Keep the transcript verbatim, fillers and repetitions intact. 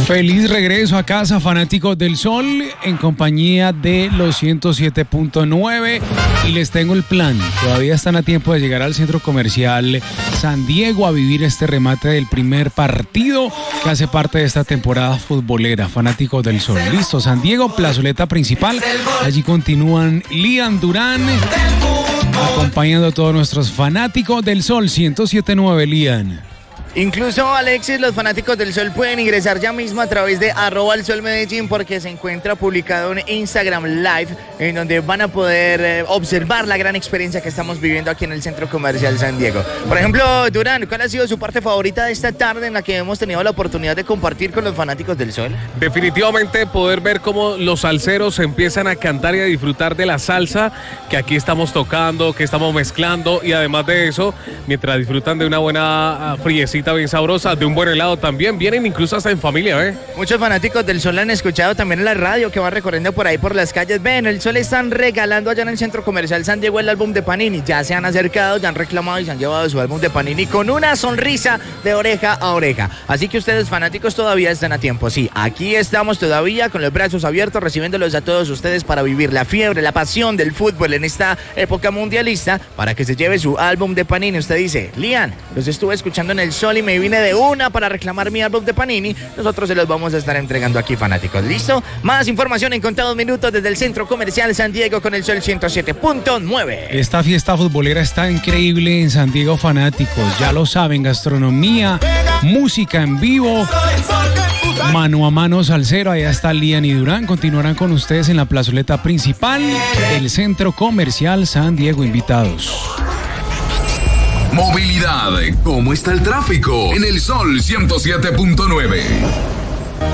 Feliz regreso a casa, fanáticos del Sol, en compañía de los ciento siete punto nueve. Y les tengo el plan. Todavía están a tiempo de llegar al centro comercial San Diego a vivir este remate del primer partido que hace parte de esta temporada futbolera, fanáticos del Sol. Listo, San Diego, plazoleta principal. Allí continúan Lian Durán, acompañando a todos nuestros fanáticos del Sol. ciento siete punto nueve, Lian. Incluso, Alexis, los fanáticos del Sol pueden ingresar ya mismo a través de arroba el Sol Medellín, porque se encuentra publicado un Instagram Live en donde van a poder eh, observar la gran experiencia que estamos viviendo aquí en el Centro Comercial San Diego. Por ejemplo, Durán, ¿cuál ha sido su parte favorita de esta tarde en la que hemos tenido la oportunidad de compartir con los fanáticos del Sol? Definitivamente poder ver cómo los salseros empiezan a cantar y a disfrutar de la salsa que aquí estamos tocando, que estamos mezclando, y además de eso, mientras disfrutan de una buena friecita bien sabrosa, de un buen helado también, vienen incluso hasta en familia, ¿eh? Muchos fanáticos del Sol han escuchado también en la radio que va recorriendo por ahí por las calles. Ven, el Sol están regalando allá en el Centro Comercial San Diego el álbum de Panini. Ya se han acercado, ya han reclamado y se han llevado su álbum de Panini con una sonrisa de oreja a oreja. Así que ustedes, fanáticos, todavía están a tiempo. Sí, aquí estamos todavía con los brazos abiertos, recibiéndolos a todos ustedes para vivir la fiebre, la pasión del fútbol en esta época mundialista, para que se lleve su álbum de Panini. Usted dice, Lian, los estuve escuchando en el Sol y me vine de una para reclamar mi álbum de Panini. Nosotros se los vamos a estar entregando aquí, fanáticos. ¿Listo? Más información en contados minutos desde el Centro Comercial San Diego con el Sol ciento siete punto nueve. Esta fiesta futbolera está increíble en San Diego, fanáticos. Ya lo saben, gastronomía, música en vivo, mano a mano salsero. Allá está Lian y Durán. Continuarán con ustedes en la plazoleta principal del Centro Comercial San Diego. Invitados. Movilidad. ¿Cómo está el tráfico? En el Sol ciento siete punto nueve.